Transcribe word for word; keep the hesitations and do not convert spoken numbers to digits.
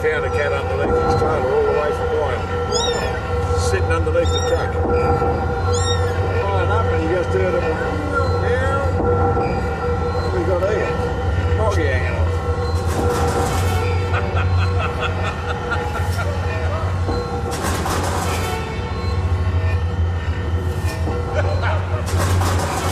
found a cat underneath his trailer all the way from Wyong, sitting underneath the truck. Flying up and he just heard him meow.